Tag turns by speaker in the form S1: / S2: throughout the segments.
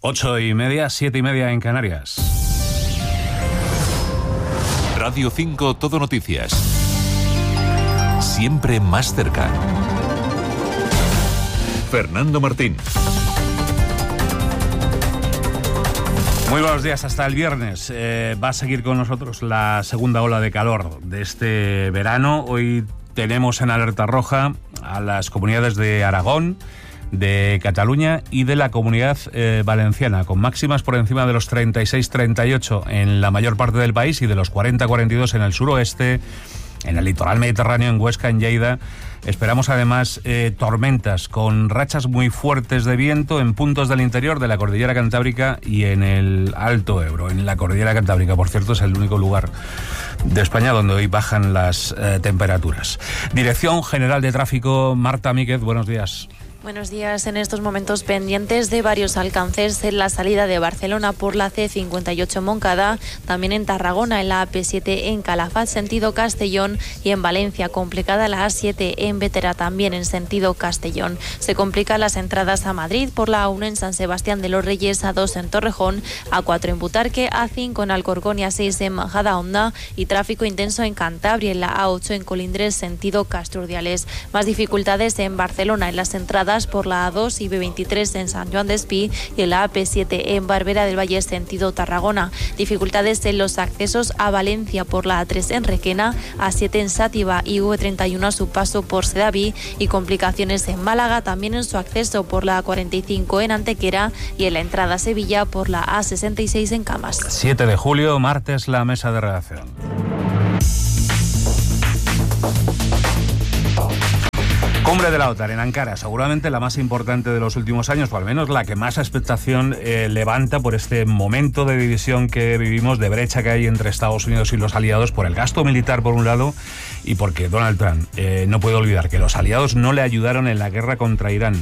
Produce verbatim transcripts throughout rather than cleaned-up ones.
S1: Ocho y media, siete y media en Canarias.
S2: Radio cinco Todo Noticias. Siempre más cerca. Fernando Martín.
S1: Muy buenos días, hasta el viernes. Eh, va a seguir con nosotros la segunda ola de calor de este verano. Hoy tenemos en alerta roja a las comunidades de Aragón, de Cataluña y de la Comunidad eh, Valenciana, con máximas por encima de los treinta y seis treinta y ocho en la mayor parte del país y de los cuarenta cuarenta y dos en el suroeste, en el litoral mediterráneo, en Huesca, en Lleida. Esperamos además eh, tormentas con rachas muy fuertes de viento en puntos del interior de la Cordillera Cantábrica y en el Alto Ebro. En la Cordillera Cantábrica, por cierto, es el único lugar de España donde hoy bajan las eh, temperaturas. Dirección General de Tráfico, Marta Míquez, buenos días.
S3: Buenos días. En estos momentos pendientes de varios alcances en la salida de Barcelona por la ce cincuenta y ocho en Moncada, también en Tarragona en la a pe siete en Calafat sentido Castellón y en Valencia complicada la a siete en Bétera también en sentido Castellón. Se complican las entradas a Madrid por la a uno en San Sebastián de los Reyes, a dos en Torrejón, a cuatro en Butarque, a cinco en Alcorcón y a seis en Majadahonda y tráfico intenso en Cantabria en la a ocho en Colindres sentido Casturdiales. Más dificultades en Barcelona en las entradas por la a dos y be veintitrés en San Joan Despí y en la a pe siete en Barberá del Valle sentido Tarragona. Dificultades en los accesos a Valencia por la a tres en Requena, a siete en Sátiva y ve treinta y uno a su paso por Sedaví y complicaciones en Málaga también en su acceso por la a cuarenta y cinco en Antequera y en la entrada a Sevilla por la a sesenta y seis en Camas.
S1: siete de julio, martes, la mesa de redacción. Cumbre de la OTAN en Ankara, seguramente la más importante de los últimos años, o al menos la que más expectación eh, levanta por este momento de división que vivimos, de brecha que hay entre Estados Unidos y los aliados por el gasto militar por un lado y porque Donald Trump eh, no puede olvidar que los aliados no le ayudaron en la guerra contra Irán,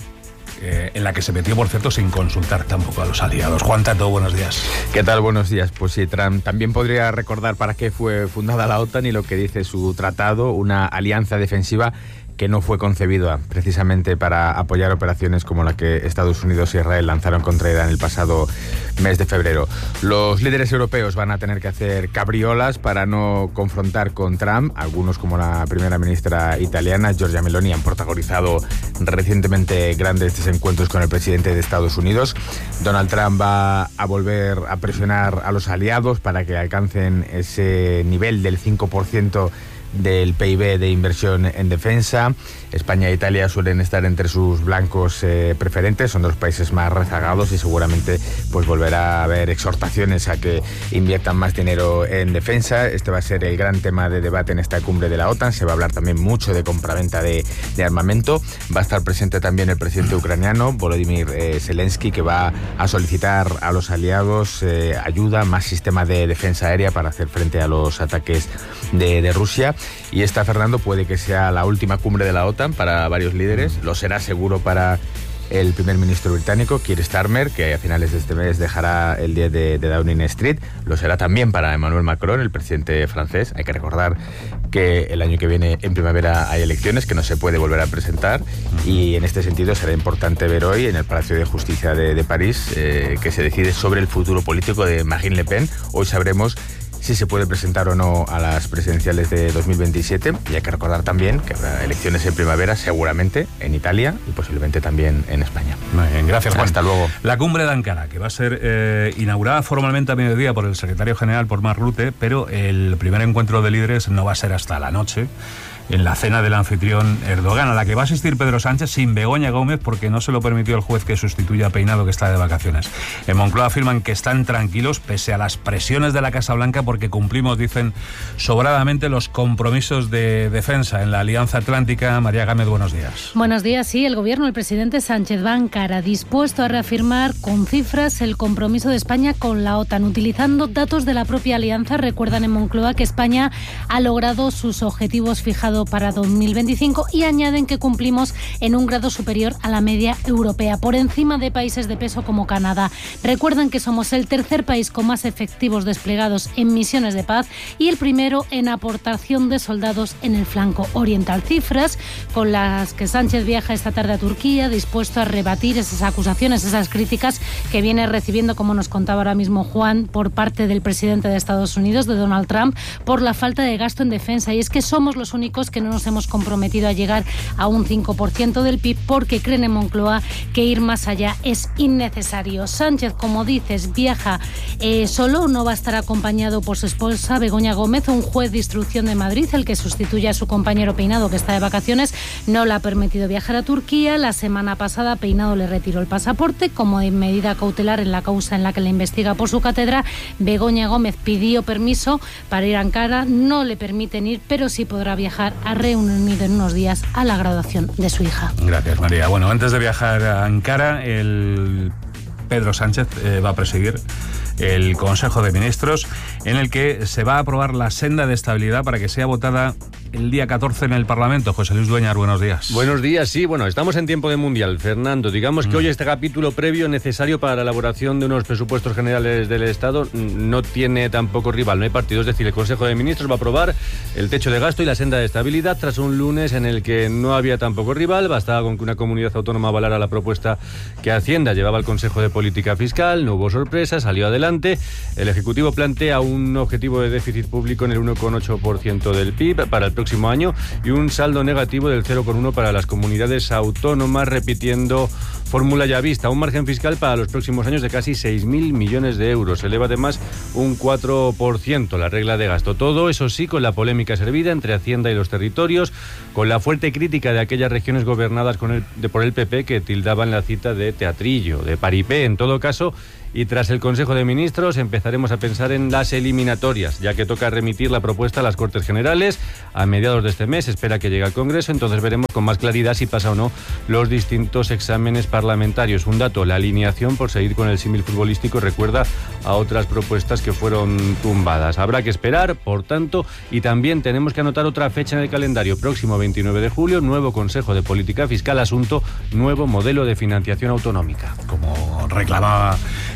S1: eh, en la que se metió, por cierto, sin consultar tampoco a los aliados. Juan Tato, buenos días.
S4: ¿Qué tal? Buenos días. Pues sí, Trump también podría recordar para qué fue fundada la OTAN y lo que dice su tratado, una alianza defensiva que no fue concebido precisamente para apoyar operaciones como la que Estados Unidos e Israel lanzaron contra Irán el pasado mes de febrero. Los líderes europeos van a tener que hacer cabriolas para no confrontar con Trump. Algunos, como la primera ministra italiana, Giorgia Meloni, han protagonizado recientemente grandes desencuentros con el presidente de Estados Unidos. Donald Trump va a volver a presionar a los aliados para que alcancen ese nivel del cinco por ciento del pe i be de inversión en defensa. España e Italia suelen estar entre sus blancos eh, preferentes, son los países más rezagados y seguramente pues volverá a haber exhortaciones a que inviertan más dinero en defensa. Este va a ser el gran tema de debate en esta cumbre de la OTAN. Se va a hablar también mucho de compraventa de, de armamento. Va a estar presente también el presidente ucraniano, Volodymyr eh, Zelensky, que va a solicitar a los aliados eh, ayuda, más sistema de defensa aérea para hacer frente a los ataques de, de Rusia. Y esta, Fernando, puede que sea la última cumbre de la OTAN para varios líderes. Lo será seguro para el primer ministro británico, Keir Starmer, que a finales de este mes dejará el día de, de Downing Street. Lo será también para Emmanuel Macron, el presidente francés. Hay que recordar que el año que viene, en primavera, hay elecciones que no se puede volver a presentar. Y en este sentido será importante ver hoy en el Palacio de Justicia de, de París eh, que se decide sobre el futuro político de Marine Le Pen. Hoy sabremos si se puede presentar o no a las presidenciales de dos mil veintisiete. Y hay que recordar también que habrá elecciones en primavera, seguramente en Italia y posiblemente también en España.
S1: Muy bien, gracias, Juan.
S4: Hasta luego.
S1: La cumbre de Ankara, que va a ser eh, inaugurada formalmente a mediodía por el secretario general, por Mark Rutte, pero el primer encuentro de líderes no va a ser hasta la noche, en la cena del anfitrión Erdogan, a la que va a asistir Pedro Sánchez sin Begoña Gómez porque no se lo permitió el juez que sustituya a Peinado, que está de vacaciones. En Moncloa afirman que están tranquilos pese a las presiones de la Casa Blanca porque cumplimos, dicen, sobradamente los compromisos de defensa en la Alianza Atlántica. María Gámez, buenos días.
S5: Buenos días. Sí, el gobierno, el presidente Sánchez va a Ankara dispuesto a reafirmar con cifras el compromiso de España con la OTAN, utilizando datos de la propia alianza. Recuerdan en Moncloa que España ha logrado sus objetivos fijados presupuestado para dos mil veinticinco y añaden que cumplimos en un grado superior a la media europea, por encima de países de peso como Canadá. Recuerdan que somos el tercer país con más efectivos desplegados en misiones de paz y el primero en aportación de soldados en el flanco oriental. Cifras con las que Sánchez viaja esta tarde a Turquía, dispuesto a rebatir esas acusaciones, esas críticas que viene recibiendo, como nos contaba ahora mismo Juan, por parte del presidente de Estados Unidos, de Donald Trump, por la falta de gasto en defensa. Y es que somos los únicos que no nos hemos comprometido a llegar a un cinco por ciento del P I B, porque creen en Moncloa que ir más allá es innecesario. Sánchez, como dices, viaja eh, solo, no va a estar acompañado por su esposa Begoña Gómez, un juez de instrucción de Madrid, el que sustituye a su compañero Peinado, que está de vacaciones, no le ha permitido viajar a Turquía. La semana pasada Peinado le retiró el pasaporte como medida cautelar en la causa en la que le investiga por su cátedra. Begoña Gómez pidió permiso para ir a Ankara, no le permiten ir, pero sí podrá viajar a Reino Unido en unos días a la graduación de su hija.
S1: Gracias, María. Bueno, antes de viajar a Ankara, el Pedro Sánchez eh, va a presidir el Consejo de Ministros, en el que se va a aprobar la senda de estabilidad para que sea votada el día catorce en el Parlamento. José Luis Dueñas, buenos días.
S6: Buenos días, sí, bueno, estamos en tiempo de Mundial, Fernando. Digamos que mm. hoy este capítulo previo necesario para la elaboración de unos presupuestos generales del Estado no tiene tampoco rival, no hay partido. Es decir, el Consejo de Ministros va a aprobar el techo de gasto y la senda de estabilidad tras un lunes en el que no había tampoco rival. Bastaba con que una comunidad autónoma avalara la propuesta que Hacienda llevaba al Consejo de Política Fiscal. No hubo sorpresa, salió adelante. El Ejecutivo plantea un objetivo de déficit público en el uno coma ocho por ciento del P I B para el próximo año y un saldo negativo del cero coma uno por ciento para las comunidades autónomas, repitiendo fórmula ya vista. Un margen fiscal para los próximos años de casi seis mil millones de euros. Se eleva además un cuatro por ciento la regla de gasto. Todo eso sí con la polémica servida entre Hacienda y los territorios, con la fuerte crítica de aquellas regiones gobernadas con el, de, por el P P que tildaban la cita de teatrillo, de paripé en todo caso. Y tras el Consejo de Ministros empezaremos a pensar en las eliminatorias, ya que toca remitir la propuesta a las Cortes Generales a mediados de este mes. Espera que llegue al Congreso, entonces veremos con más claridad si pasa o no los distintos exámenes parlamentarios. Un dato, la alineación, por seguir con el símil futbolístico, recuerda a otras propuestas que fueron tumbadas. Habrá que esperar, por tanto, y también tenemos que anotar otra fecha en el calendario. Próximo veintinueve de julio, nuevo Consejo de Política Fiscal, asunto, nuevo modelo de financiación autonómica.
S1: Como reclamaba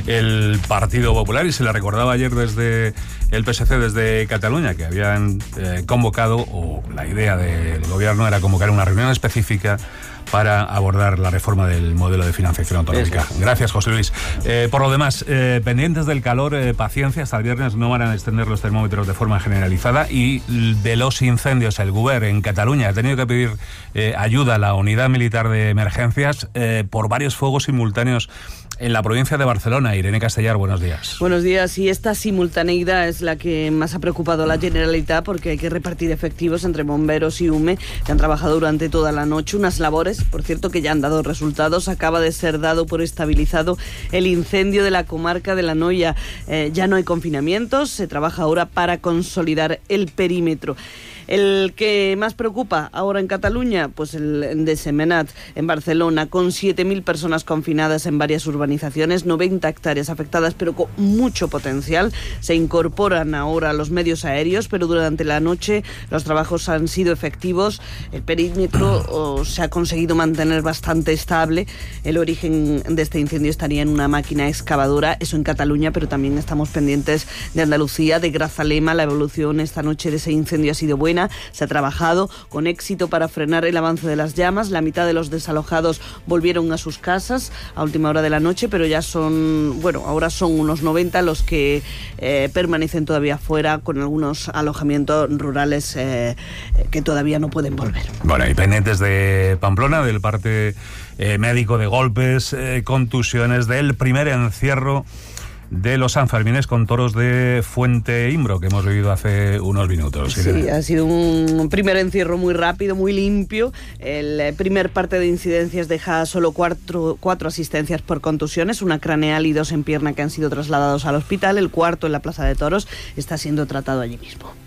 S1: el Partido Popular, y se le recordaba ayer desde el P S C, desde Cataluña, que habían eh, convocado, o la idea del gobierno era convocar una reunión específica para abordar la reforma del modelo de financiación autonómica. Eso. Gracias, José Luis. Eh, por lo demás, eh, pendientes del calor, eh, paciencia, hasta el viernes no van a extender los termómetros de forma generalizada, y de los incendios, el Govern en Cataluña ha tenido que pedir eh, ayuda a la unidad militar de emergencias eh, por varios fuegos simultáneos en la provincia de Barcelona. Irene Castellar, buenos días.
S7: Buenos días. Y esta simultaneidad es la que más ha preocupado a la Generalitat, porque hay que repartir efectivos entre bomberos y U M E, que han trabajado durante toda la noche. Unas labores, por cierto, que ya han dado resultados. Acaba de ser dado por estabilizado el incendio de la comarca de la Noia. Eh, ya no hay confinamientos, se trabaja ahora para consolidar el perímetro. El que más preocupa ahora en Cataluña, pues el de Semenat, en Barcelona, con siete mil personas confinadas en varias urbanizaciones, noventa hectáreas afectadas, pero con mucho potencial. Se incorporan ahora los medios aéreos, pero durante la noche los trabajos han sido efectivos. El perímetro oh, se ha conseguido mantener bastante estable. El origen de este incendio estaría en una máquina excavadora, eso en Cataluña, pero también estamos pendientes de Andalucía, de Grazalema. La evolución esta noche de ese incendio ha sido buena. Se ha trabajado con éxito para frenar el avance de las llamas. La mitad de los desalojados volvieron a sus casas a última hora de la noche, pero ya son, bueno, ahora son unos noventa los que eh, permanecen todavía fuera, con algunos alojamientos rurales eh, que todavía no pueden volver.
S1: Bueno, y pendientes de Pamplona, del parte eh, médico de golpes, eh, contusiones, del primer encierro de los Sanfermines con toros de Fuente Imbro, que hemos vivido hace unos minutos.
S7: Sí, ¿sí? Ha sido un primer encierro muy rápido, muy limpio. El primer parte de incidencias deja solo cuatro, cuatro asistencias por contusiones, una craneal y dos en pierna, que han sido trasladados al hospital. El cuarto, en la Plaza de Toros, está siendo tratado allí mismo.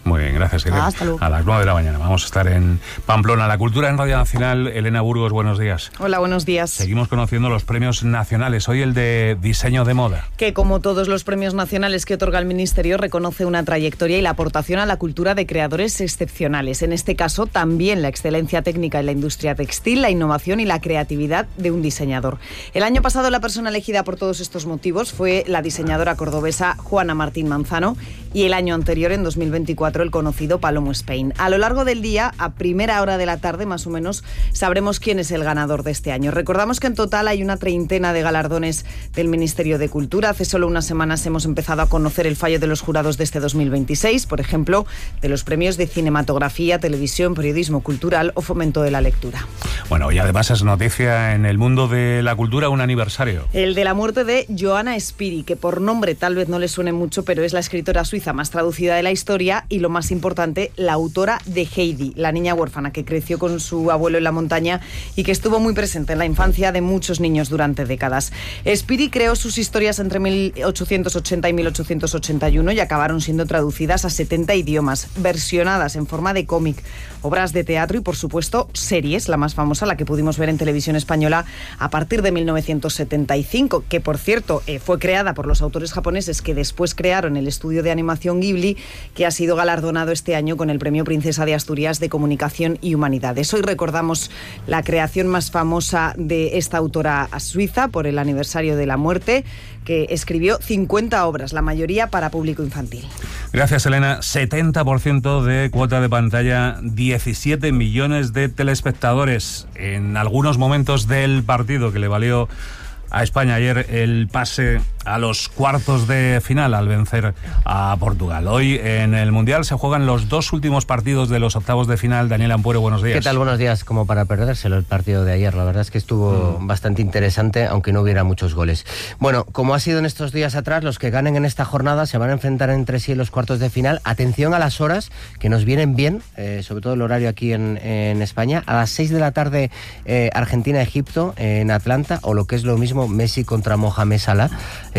S1: Muy bien, gracias, Irene.
S3: Ah, hasta luego.
S1: A las nueve de la mañana vamos a estar en Pamplona. La cultura en Radio Nacional. Elena Burgos, buenos días.
S8: Hola, buenos días.
S1: Seguimos conociendo los premios nacionales. Hoy el de diseño de moda.
S8: Que como todos los premios nacionales que otorga el Ministerio, reconoce una trayectoria y la aportación a la cultura de creadores excepcionales. En este caso, también la excelencia técnica en la industria textil, la innovación y la creatividad de un diseñador. El año pasado la persona elegida por todos estos motivos fue la diseñadora cordobesa Juana Martín Manzano y el año anterior, en dos mil veinticuatro, el conocido Palomo Spain. A lo largo del día, a primera hora de la tarde más o menos, sabremos quién es el ganador de este año. Recordamos que en total hay una treintena de galardones del Ministerio de Cultura. Hace solo unas semanas hemos empezado a conocer el fallo de los jurados de este dos mil veintiséis, por ejemplo, de los premios de cinematografía, televisión, periodismo cultural o fomento de la lectura.
S1: Bueno, y además es noticia en el mundo de la cultura un aniversario.
S8: El de la muerte de Johanna Spiri, que por nombre tal vez no le suene mucho, pero es la escritora suiza más traducida de la historia y, lo más importante, la autora de Heidi, la niña huérfana que creció con su abuelo en la montaña y que estuvo muy presente en la infancia de muchos niños durante décadas. Spiri creó sus historias entre mil ochocientos ochenta y mil ochocientos ochenta y uno y acabaron siendo traducidas a setenta idiomas, versionadas en forma de cómic, obras de teatro y, por supuesto, series, la más famosa, la que pudimos ver en televisión española a partir de mil novecientos setenta y cinco, que, por cierto, eh, fue creada por los autores japoneses que después crearon el estudio de animación Ghibli, que ha sido galardonado este año con el Premio Princesa de Asturias de Comunicación y Humanidades. Hoy recordamos la creación más famosa de esta autora suiza por el aniversario de la muerte, que escribió cincuenta obras, la mayoría para público infantil.
S1: Gracias, Elena. setenta por ciento de cuota de pantalla, diecisiete millones de telespectadores en algunos momentos del partido que le valió a España ayer el pase a los cuartos de final al vencer a Portugal. Hoy en el Mundial se juegan los dos últimos partidos de los octavos de final. Daniel Ampuero, buenos días.
S9: ¿Qué tal? Buenos días. Como para perdérselo el partido de ayer. La verdad es que estuvo mm. bastante interesante, aunque no hubiera muchos goles. Bueno, como ha sido en estos días atrás, los que ganen en esta jornada se van a enfrentar entre sí en los cuartos de final. Atención a las horas, que nos vienen bien, eh, sobre todo el horario aquí en, en España. A las seis de la tarde, eh, Argentina-Egipto en Atlanta, o lo que es lo mismo, Messi contra Mohamed Salah.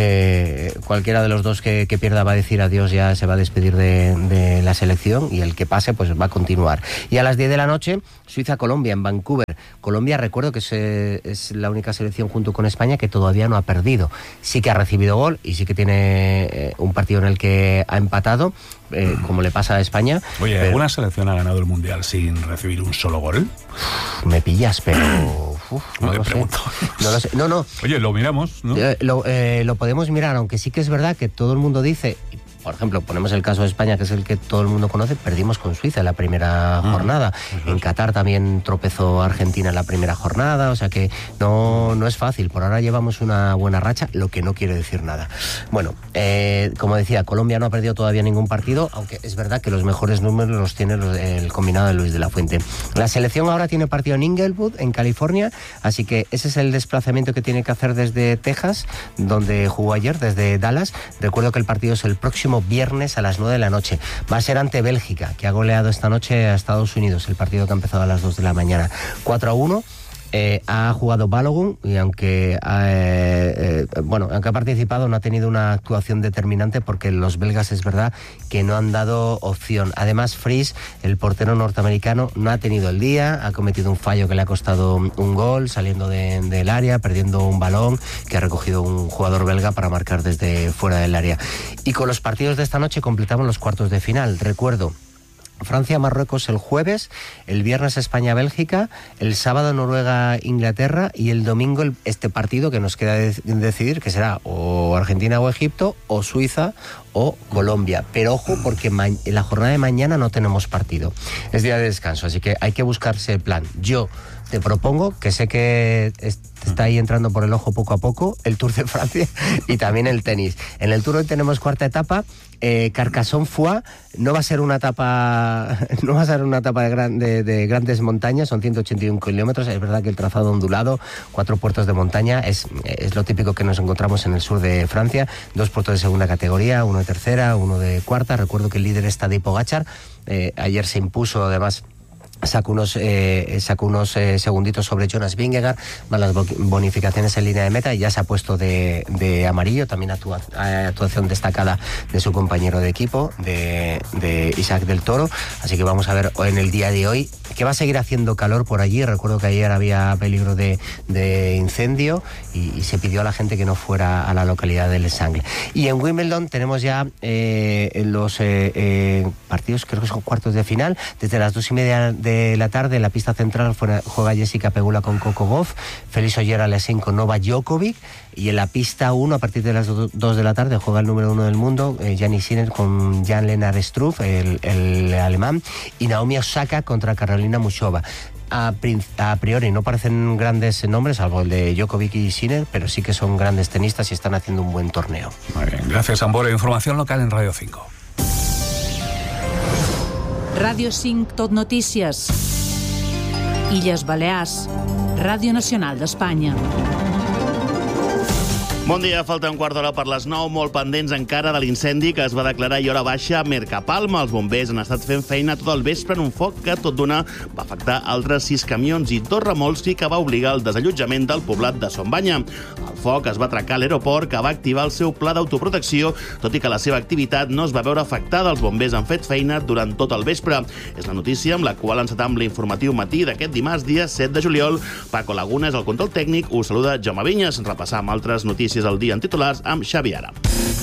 S9: Eh, cualquiera de los dos que, que pierda va a decir adiós, ya se va a despedir de, de la selección, y el que pase pues va a continuar. Y a las diez de la noche, Suiza-Colombia en Vancouver. Colombia, recuerdo que es, es la única selección junto con España que todavía no ha perdido. Sí que ha recibido gol y sí que tiene eh, un partido en el que ha empatado, eh, como le pasa a España.
S1: Oye,
S9: pero...
S1: ¿alguna selección ha ganado el Mundial sin recibir un solo gol?
S9: Me pillas, pero... Uf, no,
S1: no,
S9: lo
S1: sé.
S9: no lo sé. No, no.
S1: Oye, lo miramos, ¿no?
S9: Eh, lo, eh, lo podemos mirar, aunque sí que es verdad que todo el mundo dice... Por ejemplo, ponemos el caso de España, que es el que todo el mundo conoce, perdimos con Suiza en la primera ah, jornada. En Qatar también tropezó Argentina en la primera jornada, o sea que no, no es fácil. Por ahora llevamos una buena racha, lo que no quiere decir nada. Bueno, eh, como decía, Colombia no ha perdido todavía ningún partido, aunque es verdad que los mejores números los tiene el combinado de Luis de la Fuente. La selección ahora tiene partido en Inglewood, en California, así que ese es el desplazamiento que tiene que hacer desde Texas, donde jugó ayer, desde Dallas. Recuerdo que el partido es el próximo viernes a las nueve de la noche. Va a ser ante Bélgica, que ha goleado esta noche a Estados Unidos, el partido que ha empezado a las dos de la mañana. cuatro a uno. Eh, ha jugado Balogun y aunque ha, eh, eh, bueno, aunque ha participado, no ha tenido una actuación determinante, porque los belgas es verdad que no han dado opción. Además, Fries, el portero norteamericano, no ha tenido el día, ha cometido un fallo que le ha costado un gol saliendo de, del área, perdiendo un balón que ha recogido un jugador belga para marcar desde fuera del área. Y con los partidos de esta noche completamos los cuartos de final. Recuerdo: Francia-Marruecos el jueves, el viernes España-Bélgica, el sábado Noruega-Inglaterra y el domingo el, este partido que nos queda de, de decidir, que será o Argentina o Egipto, o Suiza o Colombia. Pero ojo, porque ma- en la jornada de mañana no tenemos partido. Es día de descanso, así que hay que buscarse el plan. Yo te propongo, que sé que está ahí entrando por el ojo poco a poco, el Tour de Francia y también el tenis. En el Tour hoy tenemos cuarta etapa, eh, Carcassonne-Foix. No va a ser una etapa, no va a ser una etapa de, gran, de, de grandes montañas, son ciento ochenta y uno kilómetros. Es verdad que el trazado ondulado, cuatro puertos de montaña, es, es lo típico que nos encontramos en el sur de Francia. Dos puertos de segunda categoría, uno de tercera, uno de cuarta. Recuerdo que el líder está Tadej Pogačar. Eh, ayer se impuso además sacó unos, eh, sacó unos eh, segunditos sobre Jonas Vingegaard, más las bonificaciones en línea de meta, y ya se ha puesto de, de amarillo. También actua, actuación destacada de su compañero de equipo, de, de Isaac del Toro. Así que vamos a ver en el día de hoy, que va a seguir haciendo calor por allí. Recuerdo que ayer había peligro de, de incendio y, y se pidió a la gente que no fuera a la localidad del Sangle. Y en Wimbledon tenemos ya eh, los eh, eh, partidos, creo que son cuartos de final, desde las dos y media de de la tarde. En la pista central juega Jessica Pegula con Coco Gauff, Félix Auger-Aliassime con Novak Djokovic, y en la pista uno, a partir de las dos de la tarde, juega el número uno del mundo, eh, Jannik Sinner con Jan-Lennard Struff, el, el alemán, y Naomi Osaka contra Karolina Muchova. A, a priori no parecen grandes nombres, salvo el de Djokovic y Sinner, pero sí que son grandes tenistas y están haciendo un buen torneo.
S1: Muy bien, gracias, Amboro. Información local en Radio cinco.
S10: Ràdio cinc, Tot Notícies. Illes Balears. Ràdio Nacional d'Espanya.
S11: Bon dia, falta un quart d'hora per les nou, molt pendents encara de l'incendi que es va declarar i hora baixa a Mercapalma. Els bombers han estat fent feina tot el vespre en un foc que tot d'una va afectar altres sis camions i dos remolcs i que va obligar al desallotjament del poblat de Son Banya. El foc es va atracar a l'aeroport, que va activar el seu pla d'autoprotecció, tot i que la seva activitat no es va veure afectada. Els bombers han fet feina durant tot el vespre. És la notícia amb la qual encetam l'informatiu matí d'aquest dimarts, dia set de juliol. Paco Laguna és el control tècnic. Us saluda Jaume Vinyes. Repassam altres notícies al dia en titulars amb Xavi Ara.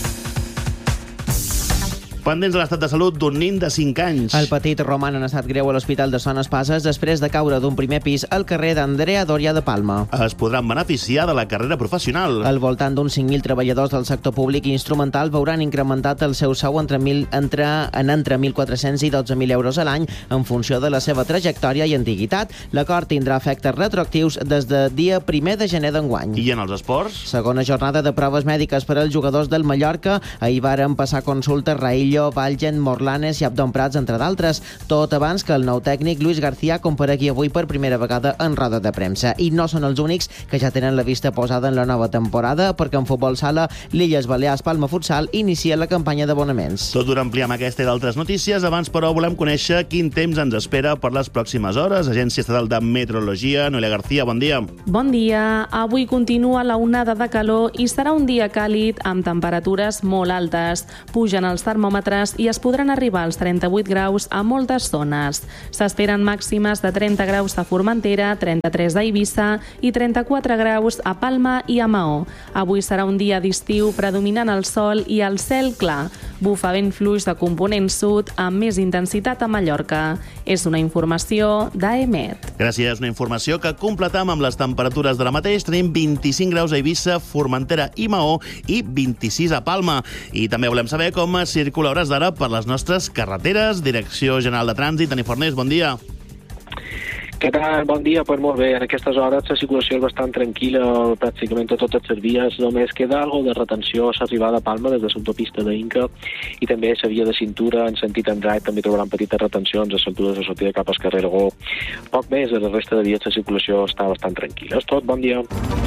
S11: Pendents de l'estat de salut d'un nin de cinc anys.
S12: El petit roman en estat greu a l'Hospital de Son Espases després de caure d'un primer pis al carrer d'Andrea Doria de Palma.
S11: Es podran beneficiar de la carrera professional.
S12: Al voltant d'uns cinc mil treballadors del sector públic i instrumental veuran incrementat el seu sou entre, mil, entre, en entre mil quatre-cents i dotze mil euros a l'any en funció de la seva trajectòria i antiguitat. L'acord tindrà efectes retroactius des de dia primer de gener d'enguany.
S11: I en els esports?
S12: Segona jornada de proves mèdiques per als jugadors del Mallorca. Ahir varen passar consultes Raillo, Valgen, Morlanes i Abdon Prats, entre d'altres. Tot abans que el nou tècnic Luis García comparegui avui per primera vegada en roda de premsa. I no són els únics que ja tenen la vista posada en la nova temporada, perquè en futbol sala l'Illes Balears Palma Futsal inicia la campanya d'abonaments.
S11: Tot d'una ampliar amb aquesta i d'altres notícies. Abans, però, volem conèixer quin temps ens espera per les pròximes hores. Agència Estatal de Meteorologia, Noelia García, bon dia.
S13: Bon dia. Avui continua la onada de calor i serà un dia càlid amb temperatures molt altes. Pugen els termòmetres i es podran arribar als trenta-vuit graus a moltes zones. S'esperen màximes de trenta graus a Formentera, trenta-tres a Eivissa i trenta-quatre graus a Palma i a Maó. Avui serà un dia d'estiu predominant el sol i el cel clar. Bufa vent fluix de component sud amb més intensitat a Mallorca. És una informació d'A E M E T.
S11: Gràcies, una informació que completam amb les temperatures de la mateix. Tenim vint-i-cinc graus a Eivissa, Formentera i Maó i vint-i-sis a Palma. I també volem saber com circula hores d'ara per les nostres carreteres. Direcció General de Trànsit, Dani Fornés, bon dia.
S14: Què tal? Bon dia. Pues molt bé, en aquestes hores la circulació és bastant tranquil·la pràcticament a totes les vies. Només queda algo de retenció a l'arribada a Palma des de l'autopista d'Inca i també la via de cintura en sentit endret també trobaran petites retencions a l'altura de la sortida cap al carrer Aragó. Poc més, a la resta de vies la circulació està bastant tranquil·la. És tot, bon dia.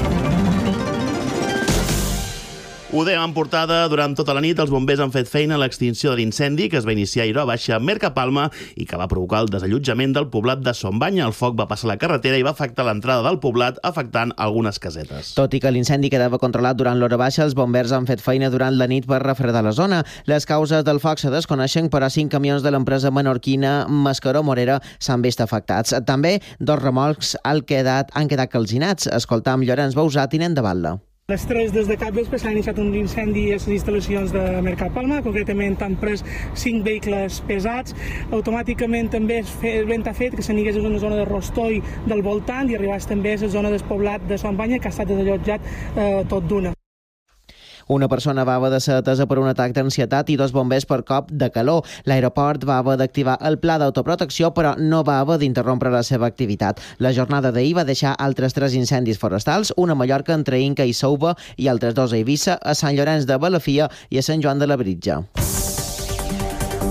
S11: Ho dèiem en portada, durant tota la nit els bombers han fet feina a l'extinció de l'incendi que es va iniciar a Hora Baixa a Mercapalma i que va provocar el desallotjament del poblat de Son Banya. El foc va passar a la carretera i va afectar l'entrada del poblat, afectant algunes casetes.
S12: Tot i que l'incendi quedava controlat durant l'hora baixa, els bombers han fet feina durant la nit per refredar la zona. Les causes del foc se desconeixen, però cinc camions de l'empresa menorquina Mascaró Morera s'han vist afectats. També dos remolcs han quedat, han quedat calcinats. Escoltam Llorenç Bausà, tinent de Batlle.
S15: A les tres des de cap vespre s'ha iniciat un incendi a les instal·lacions de Mercapalma, concretament han pres cinc vehicles pesats. Automàticament també el vent ha fet que s'anigués a una zona de Rostoi del voltant i arribés també a la zona del poblat de Son Banya, que ha estat desallotjat eh, tot d'una.
S12: Una persona va haver de ser atesa per un atac d'ansietat i dos bombers per cop de calor. L'aeroport va haver d'activar el pla d'autoprotecció, però no va haver d'interrompre la seva activitat. La jornada d'ahir va deixar altres tres incendis forestals, una a Mallorca entre Inca i Souba i altres dos a Eivissa, a Sant Llorenç de Balafia i a Sant Joan de la Britja.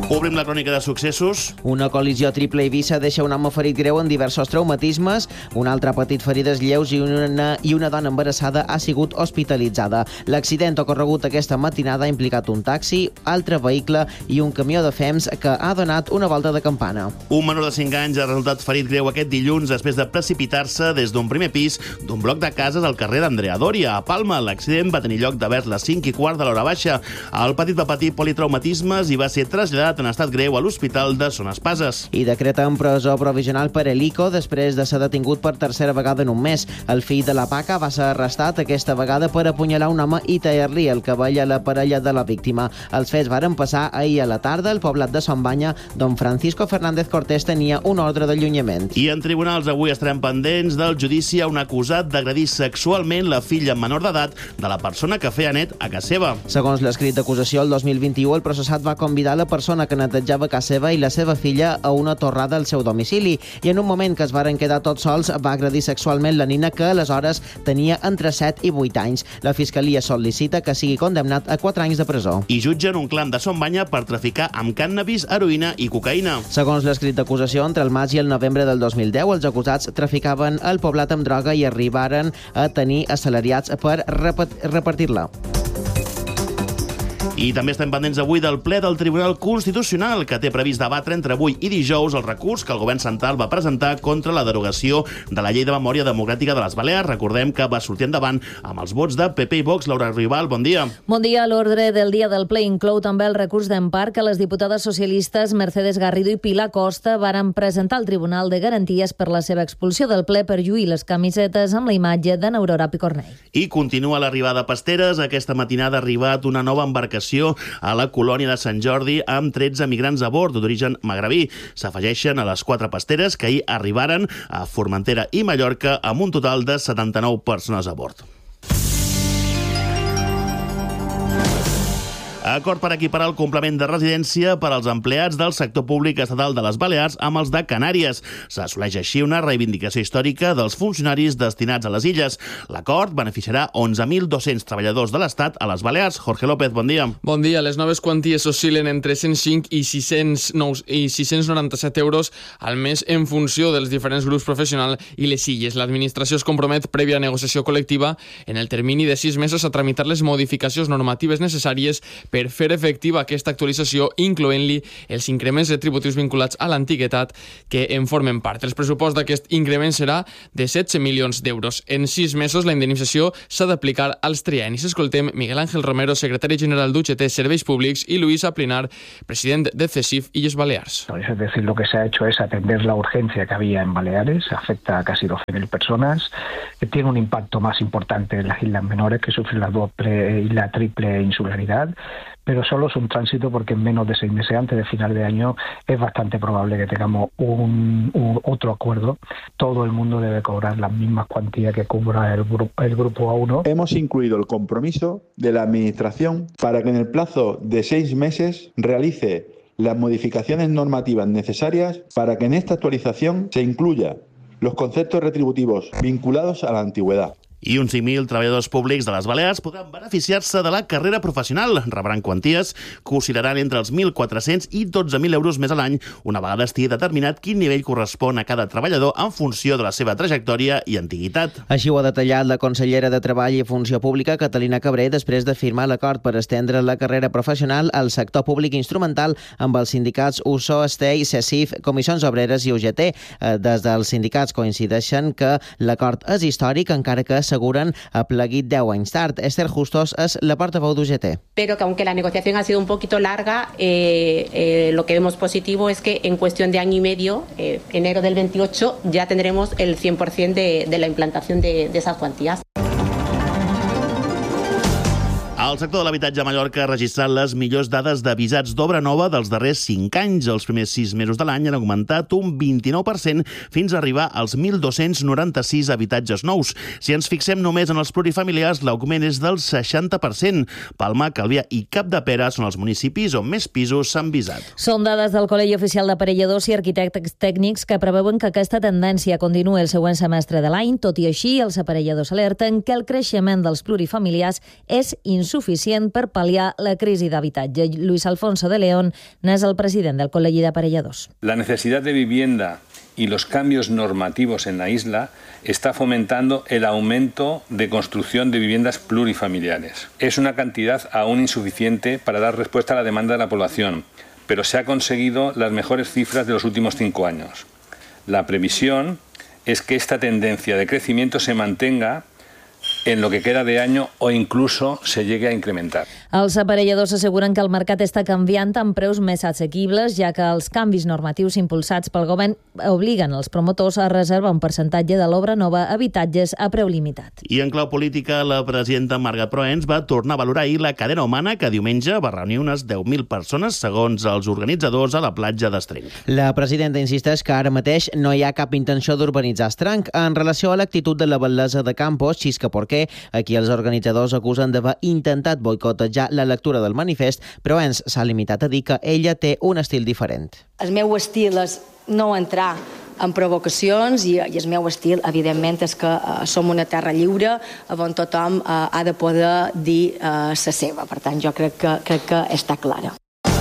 S11: Obrim la crònica de successos.
S12: Una col·lisió triple a Eivissa deixa un home ferit greu en diversos traumatismes, un altre ha patit ferides lleus i una, i una dona embarassada ha sigut hospitalitzada. L'accident ocorregut aquesta matinada ha implicat un taxi, altre vehicle i un camió de fems que ha donat una volta de campana.
S11: Un menor de cinc anys ha resultat ferit greu aquest dilluns després de precipitar-se des d'un primer pis d'un bloc de cases al carrer d'Andrea Doria, a Palma. L'accident va tenir lloc de vers les cinc i quart de l'hora baixa. El petit va patir politraumatismes i va ser traslladat en estat greu a l'Hospital de Son Espases.
S12: I decreten presó provisional per Elico després de ser detingut per tercera vegada en un mes. El fill de la Paca va ser arrestat aquesta vegada per apunyalar un home i tallar-li el cabell a la parella de la víctima. Els fets varen passar ahir a la tarda al poblat de Son Banya, d'on Francisco Fernández Cortés tenia un ordre d'allunyament.
S11: I en tribunals avui estarem pendents del judici a un acusat d'agredir sexualment la filla menor d'edat de la persona que feia net a casa seva.
S12: Segons l'escrit d'acusació, el dos mil vint-i-u el processat va convidar la persona que netejava casa seva i la seva filla a una torrada al seu domicili i en un moment que es varen quedar tots sols va agredir sexualment la nina que aleshores tenia entre set i vuit anys. La Fiscalia sol·licita que sigui condemnat a quatre anys de presó.
S11: I jutgen un clan de Son Banya per traficar amb cànnabis, heroïna i cocaïna.
S12: Segons l'escrit d'acusació, entre el maig i el novembre del dos mil deu, els acusats traficaven el poblat amb droga i arribaren a tenir assalariats per repartir-la.
S11: I també estem pendents avui del ple del Tribunal Constitucional, que té previst debatre entre avui i dijous el recurs que el govern central va presentar contra la derogació de la Llei de Memòria Democràtica de les Balears. Recordem que va sortir endavant amb els vots de P P i Vox. Laura Rival, bon dia.
S16: Bon dia. L'ordre del dia del ple inclou també el recurs d'empart que les diputades socialistes Mercedes Garrido i Pilar Costa varen presentar al Tribunal de Garanties per la seva expulsió del ple per lluir les camisetes amb la imatge de n'Aurora Picornell.
S11: I continua l'arribada a Pasteres. Aquesta matinada ha arribat una nova embarcació a la colònia de Sant Jordi amb tretze migrants a bord d'origen magrebí. S'afegeixen a les quatre pasteres que ahir arribaren a Formentera i Mallorca amb un total de setanta-nou persones a bord. Acord per equiparar el complement de residència per als empleats del sector públic estatal de les Balears amb els de Canàries. S'assoleix així una reivindicació històrica dels funcionaris destinats a les illes. L'acord beneficiarà onze mil dos-cents treballadors de l'Estat a les Balears. Jorge López, bon dia.
S17: Bon dia. Les noves quanties oscil·len entre cent cinc i sis-cents noranta-set euros al mes en funció dels diferents grups professionals i les illes. L'administració es compromet, prèvia negociació col·lectiva, en el termini de sis mesos a tramitar les modificacions normatives necessàries per fer efectiva aquesta actualització, incloent-li els increments retributius vinculats a l'antiguitat que en formen part. El pressupost d'aquest increment serà de setze milions d'euros. En sis mesos la indemnització s'ha d'aplicar als triennis. Escoltem Miguel Ángel Romero, secretari general d'U G T Serveis Públics, y Luis Aplinar, presidente de CESIF Illes Balears.
S18: Es decir, lo que se ha hecho es atender la urgencia que había en Baleares, afecta a casi doce mil personas, que tiene un impacto más importante en las islas menores que sufren la doble y la triple insularidad, pero solo es un tránsito porque en menos de seis meses antes de final de año es bastante probable que tengamos un, un otro acuerdo. Todo el mundo debe cobrar las mismas cuantías que cubra el, gru el grupo A uno.
S19: Hemos incluido el compromiso de la Administración para que en el plazo de seis meses realice las modificaciones normativas necesarias para que en esta actualización se incluya los conceptos retributivos vinculados a la antigüedad.
S11: I uns cinc mil treballadors públics de les Balears podran beneficiar-se de la carrera professional. Rebran quanties que oscil·laran entre els mil quatre-cents i dotze mil euros més a l'any, una vegada estigui determinat quin nivell correspon a cada treballador en funció de la seva trajectòria i antiguitat.
S12: Així ho ha detallat la consellera de Treball i Funció Pública, Catalina Cabré, després de firmar l'acord per estendre la carrera professional al sector públic instrumental amb els sindicats U S O, STEI, CESIF, Comissions Obreres i U G T. Des dels sindicats coincideixen que l'acord és històric, encara que aseguren apleguit deu anys tard. Esther Justos és la portaveu d'U G T.
S20: Pero que aunque la negociación ha sido un poquito larga, eh, eh, lo que vemos positivo es que en cuestión de año y medio, eh, enero del veintiocho, ya tendremos el cien por ciento de, de la implantación de, de esas cuantías.
S11: El sector de l'habitatge a Mallorca ha registrat les millors dades de visats d'obra nova dels darrers cinc anys. Els primers sis mesos de l'any han augmentat un vint-i-nou per cent fins a arribar als mil dos-cents noranta-sis habitatges nous. Si ens fixem només en els plurifamiliars, l'augment és del seixanta per cent. Palma, Calvià i Capdepera són els municipis on més pisos s'han visat.
S16: Són dades del Col·legi Oficial d'Aparelladors i Arquitectes Tècnics que preveuen que aquesta tendència continuï el següent semestre de l'any. Tot i així, els aparelladors alerten que el creixement dels plurifamiliars és insuficient insuficient per pal·liar la crisi d'habitatge. Luis Alfonso de León n'és el president del Col·legi d'Aparelladors.
S21: La necesidad de vivienda y los cambios normativos en la isla está fomentando el aumento de construcción de viviendas plurifamiliares. Es una cantidad aún insuficiente para dar respuesta a la demanda de la población, pero se ha conseguido las mejores cifras de los últimos cinco años. La previsión es que esta tendencia de crecimiento se mantenga en lo que queda de año o incluso se llegue a incrementar.
S16: Els aparelladors asseguren que el mercat està canviant amb preus més assequibles, ja que els canvis normatius impulsats pel govern obliguen els promotors a reservar un percentatge de l'obra nova a habitatges a preu limitat.
S11: I en clau política, la presidenta Margaret Proens va tornar a valorar ahir la cadena humana que diumenge va reunir unes deu mil persones, segons els organitzadors, a la platja d'Estrenc.
S12: La presidenta insisteix que ara mateix no hi ha cap intenció d'urbanitzar Estrenc. En relació a l'actitud de la batllessa de Campos, Xisca Porquer, aquí els organitzadors acusen d'haver intentat boicotejar la lectura del manifest, però ens s'ha limitat a dir que ella té un estil diferent.
S22: El meu estil és no entrar en provocacions i, i el meu estil, evidentment, és que uh, som una terra lliure on tothom uh, ha de poder dir uh, la seva. Per tant, jo crec que, crec que està clara.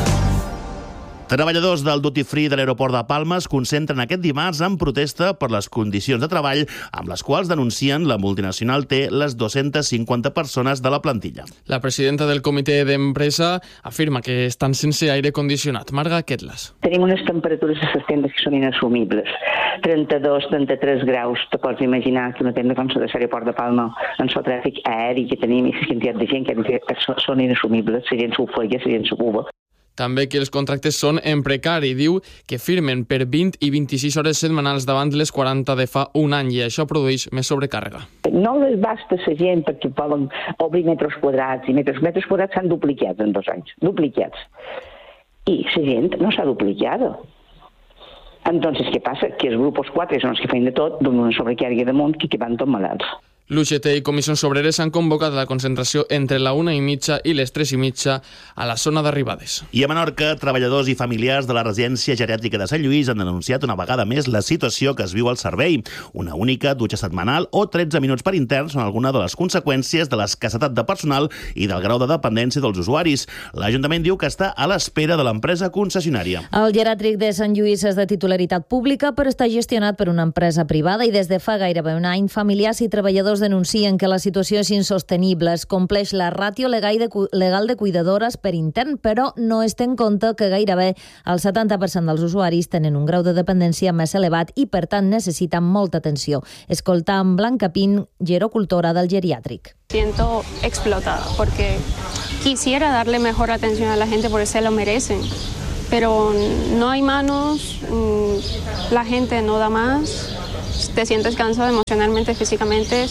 S11: Treballadors del Duty Free de l'aeroport de Palma es concentren aquest dimarts en protesta per les condicions de treball amb les quals denuncien la multinacional té les dues-centes cinquanta persones de la plantilla.
S17: La presidenta del comitè d'empresa afirma que estan sense aire condicionat. Marga Ketlas.
S23: Tenim unes temperatures a les tendes que són inassumibles. trenta-dos, trenta-tres graus. Te pots imaginar que una tenda com la de l'aeroport de Palma, en el tràfic aeri que tenim i la quantitat de gent que són inassumibles. La gent s'ofega, la gent s'ocupa.
S17: També que els contractes són en precari. Diu que firmen per vint i vint-i-sis hores setmanals davant les quaranta de fa un any i això produeix més sobrecàrrega.
S23: No les basta la gent perquè poden obrir metres quadrats i metres, metres quadrats s'han duplicats en dos anys. Duplicats. I la gent no s'ha duplicat. Entonces, què passa? Que els grupos quatre són els que feien de tot, donen una sobrecàrrega damunt i que van tot malalts.
S17: L'U G T i Comissions Obreres han convocat la concentració entre la una i mitja i les tres i mitja a la zona d'arribades.
S11: I a Menorca, treballadors i familiars de la residència geriàtrica de Sant Lluís han denunciat una vegada més la situació que es viu al servei. Una única dutxa setmanal o tretze minuts per intern són alguna de les conseqüències de l'escassetat de personal i del grau de dependència dels usuaris. L'Ajuntament diu que està a l'espera de l'empresa concessionària.
S16: El geriàtric de Sant Lluís és de titularitat pública, però està gestionat per una empresa privada i des de fa gairebé un any familiars i treballadors denuncien que la situació és insostenible. Es compleix la ràtio legal de, legal de cuidadores per intern, però no es té en compte que gairebé el setanta per cent dels usuaris tenen un grau de dependència més elevat i, per tant, necessiten molta atenció. Escoltam Blanca Pin, gerocultora del geriàtric.
S24: Siento explotada porque quisiera darle mejor atención a la gente porque se lo merecen, pero no hay manos, la gente no da más, te sientes cansado emocionalmente, físicamente.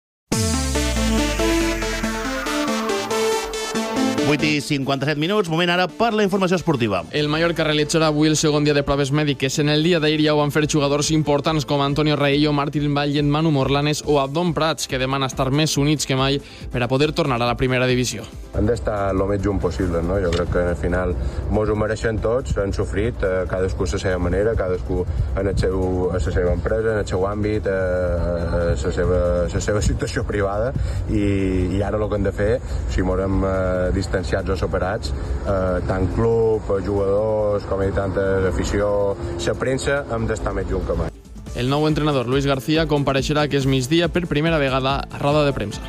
S11: vuit i cinquanta-set minuts, moment ara per la informació esportiva.
S17: El Mallorca realitzarà avui el segon dia de proves mèdiques. En el dia d'ahir ja ho van fer jugadors importants com Antonio Raillo, Martín Vallen, Manu Morlanes o Abdon Prats, que demanen estar més units que mai per a poder tornar a la primera divisió.
S25: Han d'estar el més junt possible, no? Jo crec que al final mos ho mereixen tots, han sofrit, eh, cadascú a la seva manera, cadascú en el seu, a la seva empresa, en el seu àmbit, eh, a la seva, la seva situació privada i, i ara el que hem de fer, si morem eh, distanciats o separats, eh, tant club, jugadors, com he dit antes, afició, la premsa, hem d'estar més junt que mai.
S17: El nou entrenador, Luis García, compareixerà aquest migdia per primera vegada a roda de premsa.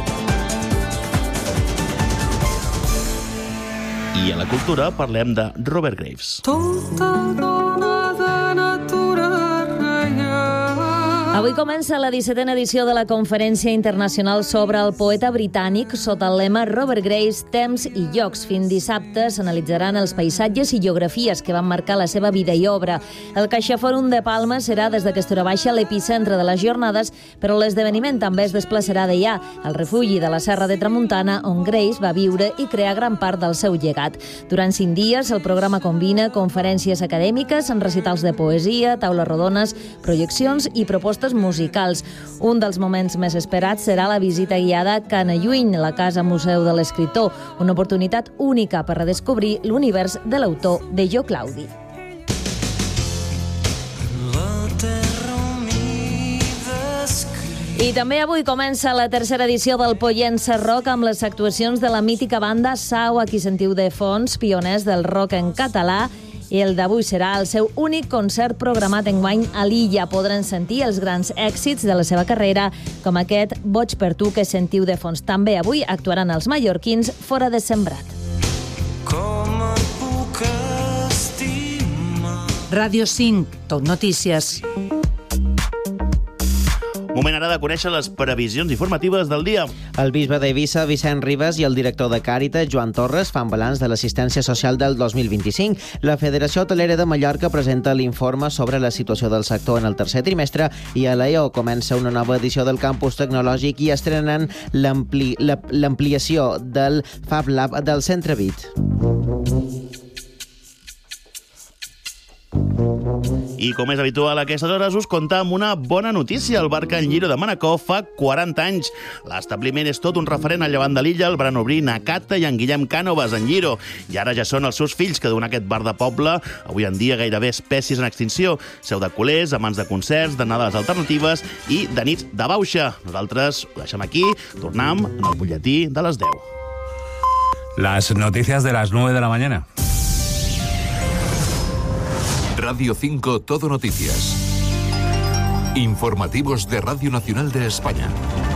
S11: I a la cultura parlem de Robert Graves.
S16: Tota dona de natura reial. Avui comença la dissetena edició de la Conferència Internacional sobre el poeta britànic sota el lema Robert Graves, temps i llocs. Fins dissabte s'analitzaran els paisatges i geografies que van marcar la seva vida i obra. El CaixaFòrum de Palma serà des d'aquesta hora baixa l'epicentre de les jornades, però l'esdeveniment també es desplaçarà d'allà, al refugi de la Serra de Tramuntana, on Graves va viure i crear gran part del seu llegat. Durant cinc dies, el programa combina conferències acadèmiques, recitals de poesia, taules rodones, projeccions i propostes musicals. Un dels moments més esperats serà la visita guiada a Canalluny, la casa museu de l'escriptor, una oportunitat única per redescobrir l'univers de l'autor de Jo Claudi. I també avui comença la tercera edició del Pollença Rock amb les actuacions de la mítica banda Sau, a qui sentiu de fons, pioners del rock en català. I el d'avui serà el seu únic concert programat enguany a l'illa. Podran sentir els grans èxits de la seva carrera, com aquest Boig per tu que sentiu de fons. També avui actuaran els mallorquins Fora de Sembrat.
S10: Ràdio cinc, Tot Notícies.
S11: Moment ara de conèixer les previsions informatives del dia.
S12: El bisbe d'Eivissa, Vicent Ribas, i el director de Càritas, Joan Torres, fan balanç de l'assistència social del dos mil vint-i-cinc. La Federació Hotelera de Mallorca presenta l'informe sobre la situació del sector en el tercer trimestre i a l'E O comença una nova edició del campus tecnològic i estrenen l'ampli, l'ampliació del Fab Lab del Centre Bit.
S11: I com és habitual a aquestes hores, us contem una bona notícia. El bar Can Lliro de Manacor fa quaranta anys. L'establiment és tot un referent al llevant de l'illa. El van obrir Nakata i en Guillem Cànovas en Lliro. I ara ja són els seus fills que donen aquest bar de poble, avui en dia gairebé espècies en extinció. Seu de culers, amants de concerts, d'anades alternatives i de nits de bauxa. Nosaltres ho deixem aquí. Tornem en el butlletí de les deu.
S1: Las noticias de las nueve de la mañana.
S2: Radio cinco Todo Noticias. Informativos de Radio Nacional de España.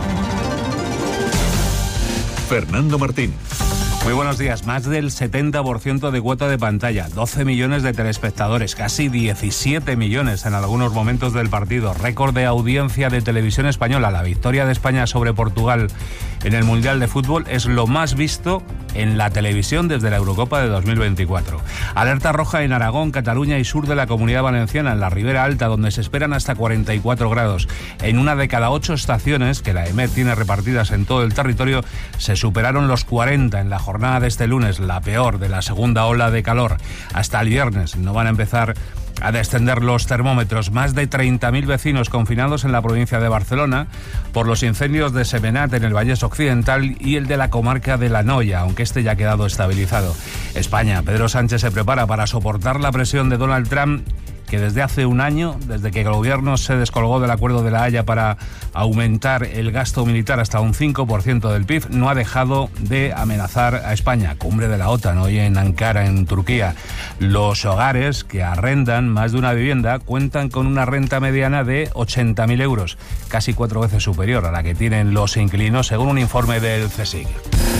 S2: Fernando Martín.
S1: Muy buenos días. Más del setenta por ciento de cuota de pantalla, doce millones de telespectadores, casi diecisiete millones en algunos momentos del partido. Récord de audiencia de televisión española. La victoria de España sobre Portugal en el Mundial de Fútbol es lo más visto en la televisión desde la Eurocopa de dos mil veinticuatro. Alerta roja en Aragón, Cataluña y sur de la Comunidad Valenciana, en la Ribera Alta, donde se esperan hasta cuarenta y cuatro grados. En una de cada ocho estaciones que la E M E T tiene repartidas en todo el territorio, se superaron los cuarenta en la jornada de este lunes, la peor de la segunda ola de calor. Hasta el viernes no van a empezar a descender los termómetros. Más de treinta mil vecinos confinados en la provincia de Barcelona por los incendios de Semenat en el Vallès Occidental y el de la comarca de La Noya, aunque este ya ha quedado estabilizado. España, Pedro Sánchez se prepara para soportar la presión de Donald Trump, que desde hace un año, desde que el gobierno se descolgó del acuerdo de La Haya para aumentar el gasto militar hasta un cinco por ciento del P I B, no ha dejado de amenazar a España. Cumbre de la OTAN hoy en Ankara, en Turquía. Los hogares que arrendan más de una vivienda cuentan con una renta mediana de ochenta mil euros, casi cuatro veces superior a la que tienen los inquilinos, según un informe del C S I C.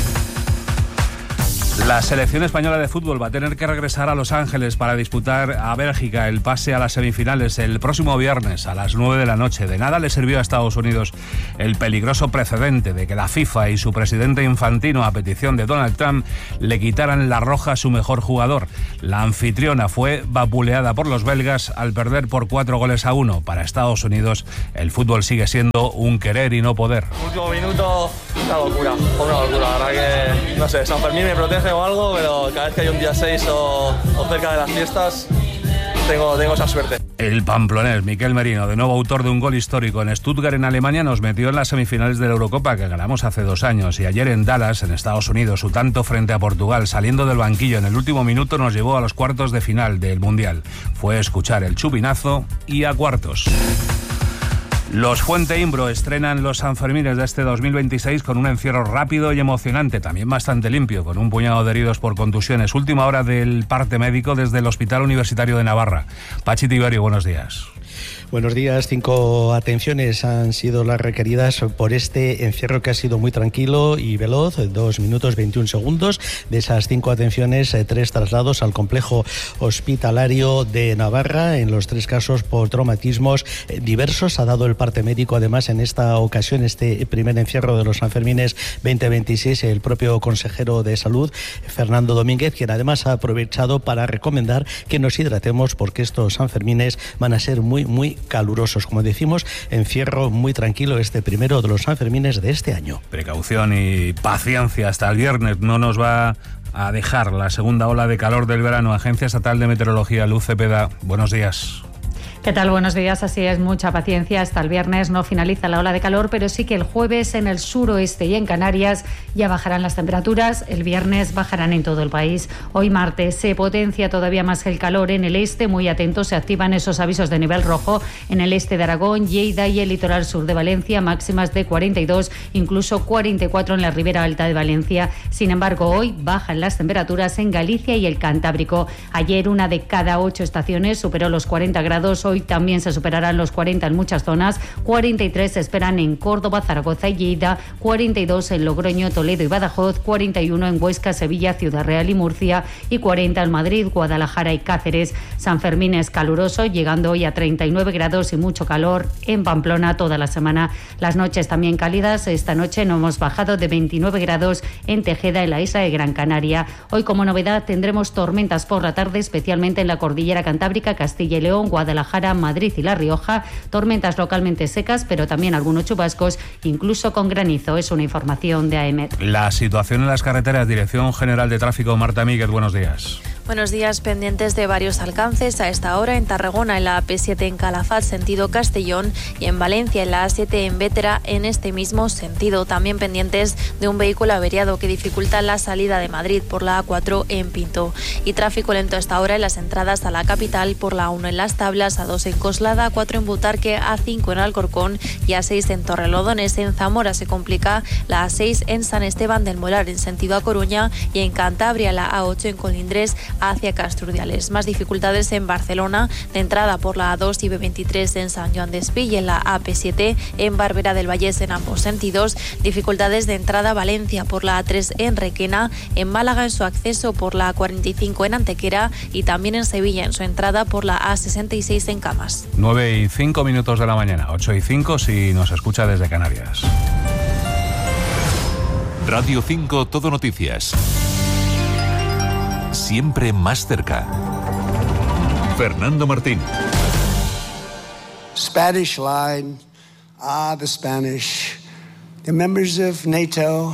S1: La selección española de fútbol va a tener que regresar a Los Ángeles para disputar a Bélgica el pase a las semifinales el próximo viernes a las nueve de la noche. De nada le sirvió a Estados Unidos el peligroso precedente de que la FIFA y su presidente Infantino, a petición de Donald Trump, le quitaran la roja a su mejor jugador. La anfitriona fue vapuleada por los belgas al perder por cuatro goles a uno. Para Estados Unidos, el fútbol sigue siendo un querer y no poder.
S4: Último minuto, una locura, una locura. La verdad que, no sé, San Fermín me protege o algo, pero cada vez que hay un día seis o, o cerca de las fiestas, tengo, tengo esa suerte.
S1: El pamplonés Miquel Merino, de nuevo autor de un gol histórico en Stuttgart, en Alemania, nos metió en las semifinales de la Eurocopa que ganamos hace dos años, y ayer en Dallas, en Estados Unidos, su tanto frente a Portugal, saliendo del banquillo en el último minuto, nos llevó a los cuartos de final del Mundial. Fue escuchar el chupinazo y a cuartos. Los Fuente Imbro estrenan los Sanfermines de este dos mil veintiséis con un encierro rápido y emocionante, también bastante limpio, con un puñado de heridos por contusiones. Última hora del parte médico desde el Hospital Universitario de Navarra. Pachi Tiberio, buenos días.
S5: Buenos días. Cinco atenciones han sido las requeridas por este encierro que ha sido muy tranquilo y veloz, dos minutos veintiún segundos. De esas cinco atenciones, tres traslados al complejo hospitalario de Navarra, en los tres casos por traumatismos diversos. Ha dado el parte médico, además, en esta ocasión, este primer encierro de los Sanfermines veinte veintiséis, el propio consejero de Salud, Fernando Domínguez, quien además ha aprovechado para recomendar que nos hidratemos porque estos Sanfermines van a ser muy, muy calurosos. Como decimos, encierro muy tranquilo este primero de los Sanfermines de este año.
S1: Precaución y paciencia hasta el viernes. No nos va a dejar la segunda ola de calor del verano. Agencia Estatal de Meteorología, Luz Cepeda, buenos días.
S3: ¿Qué tal? Buenos días. Así es, mucha paciencia. Hasta el viernes no finaliza la ola de calor, pero sí que el jueves en el suroeste y en Canarias ya bajarán las temperaturas. El viernes bajarán en todo el país. Hoy martes se potencia todavía más el calor en el este. Muy atentos, se activan esos avisos de nivel rojo en el este de Aragón, Lleida y el litoral sur de Valencia, máximas de cuarenta y dos, incluso cuarenta y cuatro en la ribera alta de Valencia. Sin embargo, hoy bajan las temperaturas en Galicia y el Cantábrico. Ayer una de cada ocho estaciones superó los cuarenta grados. Hoy también se superarán los cuarenta en muchas zonas. cuarenta y tres se esperan en Córdoba, Zaragoza y Lleida, cuarenta y dos en Logroño, Toledo y Badajoz, cuarenta y uno en Huesca, Sevilla, Ciudad Real y Murcia y cuarenta en Madrid, Guadalajara y Cáceres. San Fermín es caluroso, llegando hoy a treinta y nueve grados y mucho calor en Pamplona toda la semana. Las noches también cálidas. Esta noche no hemos bajado de veintinueve grados en Tejeda, en la isla de Gran Canaria. Hoy, como novedad, tendremos tormentas por la tarde, especialmente en la cordillera cantábrica, Castilla y León, Guadalajara, Madrid y La Rioja. Tormentas localmente secas, pero también algunos chubascos, incluso con granizo. Es una información de A E M E T.
S1: La situación en las carreteras, Dirección General de Tráfico, Marta Míguez, buenos días.
S6: Buenos días, pendientes de varios alcances a esta hora en Tarragona, en la A P siete en Calafat, sentido Castellón, y en Valencia, en la A siete en Bétera, en este mismo sentido. También pendientes de un vehículo averiado que dificulta la salida de Madrid por la A cuatro en Pinto. Y tráfico lento a esta hora en las entradas a la capital por la A uno en Las Tablas, A dos en Coslada, A cuatro en Butarque, A cinco en Alcorcón y A seis en Torrelodones. En Zamora se complica la A seis en San Esteban del Molar en sentido a Coruña y en Cantabria la A ocho en Colindres hacia Castrurdiales. Más dificultades en Barcelona, de entrada por la A dos y B veintitrés en San Joan d'Espí y en la A P siete en Barberà del Vallès en ambos sentidos. Dificultades de entrada a Valencia por la A tres en Requena, en Málaga en su acceso por la A cuarenta y cinco en Antequera y también en Sevilla en su entrada por la A sesenta y seis en Camas.
S1: nueve y cinco minutos de la mañana, ocho y cinco si nos escucha desde Canarias.
S2: Radio cinco Todo Noticias. Siempre más cerca. Fernando Martín.
S7: Spanish line. Ah, the Spanish. The members of NATO.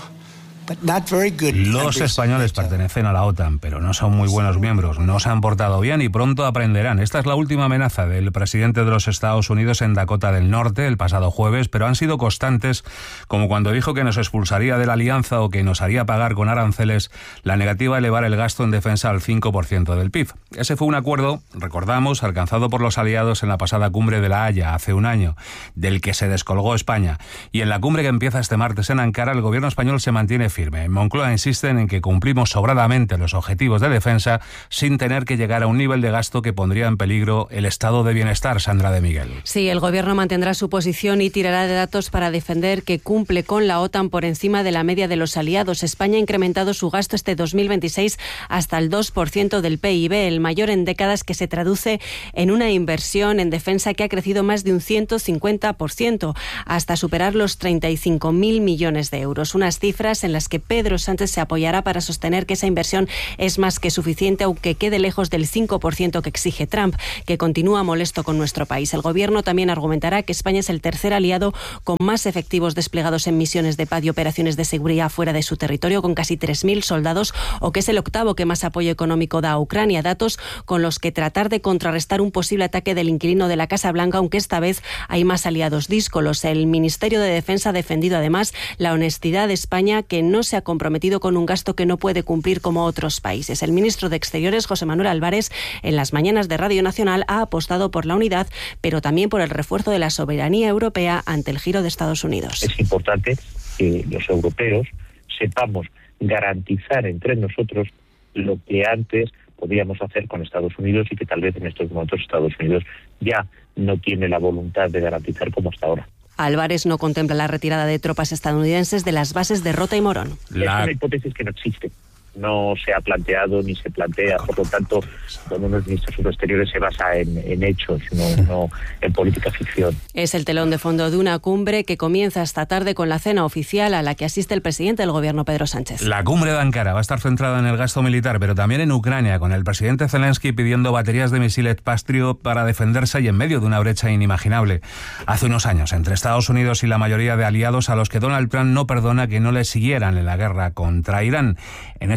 S1: Los españoles pertenecen a la OTAN, pero no son muy buenos miembros, no se han portado bien y pronto aprenderán. Esta es la última amenaza del presidente de los Estados Unidos en Dakota del Norte el pasado jueves, pero han sido constantes, como cuando dijo que nos expulsaría de la alianza o que nos haría pagar con aranceles la negativa a elevar el gasto en defensa al cinco por ciento del P I B. Ese fue un acuerdo, recordamos, alcanzado por los aliados en la pasada cumbre de La Haya hace un año, del que se descolgó España. Y en la cumbre que empieza este martes en Ankara, el gobierno español se mantiene firme. En Moncloa insisten en que cumplimos sobradamente los objetivos de defensa sin tener que llegar a un nivel de gasto que pondría en peligro el estado de bienestar. Sandra de Miguel.
S8: Sí, el gobierno mantendrá su posición y tirará de datos para defender que cumple con la OTAN por encima de la media de los aliados. España ha incrementado su gasto este dos mil veintiséis hasta el dos por ciento del P I B, el mayor en décadas, que se traduce en una inversión en defensa que ha crecido más de un ciento cincuenta por ciento, hasta superar los treinta y cinco mil millones de euros. Unas cifras en las que Pedro Sánchez se apoyará para sostener que esa inversión es más que suficiente, aunque quede lejos del cinco por ciento que exige Trump, que continúa molesto con nuestro país. El gobierno también argumentará que España es el tercer aliado con más efectivos desplegados en misiones de paz y operaciones de seguridad fuera de su territorio, con casi tres mil soldados, o que es el octavo que más apoyo económico da a Ucrania, datos con los que tratar de contrarrestar un posible ataque del inquilino de la Casa Blanca, aunque esta vez hay más aliados díscolos. El Ministerio de Defensa ha defendido además la honestidad de España, que no se ha comprometido con un gasto que no puede cumplir como otros países. El ministro de Exteriores, José Manuel Álvarez, en las mañanas de Radio Nacional ha apostado por la unidad, pero también por el refuerzo de la soberanía europea ante el giro de Estados Unidos.
S9: Es importante que los europeos sepamos garantizar entre nosotros lo que antes podíamos hacer con Estados Unidos y que tal vez en estos momentos Estados Unidos ya no tiene la voluntad de garantizar como hasta ahora.
S8: Álvarez no contempla la retirada de tropas estadounidenses de las bases de Rota y Morón.
S9: La... Es una hipótesis que no existe. No se ha planteado ni se plantea, por lo tanto, cuando uno es ministro de Asuntos Exteriores se basa en, en hechos, no, no en política ficción.
S8: Es el telón de fondo de una cumbre que comienza esta tarde con la cena oficial a la que asiste el presidente del gobierno, Pedro Sánchez.
S1: La cumbre de Ankara va a estar centrada en el gasto militar, pero también en Ucrania, con el presidente Zelensky pidiendo baterías de misiles Patriot para defenderse y en medio de una brecha inimaginable. Hace unos años, entre Estados Unidos y la mayoría de aliados a los que Donald Trump no perdona que no le siguieran en la guerra contra Irán. En este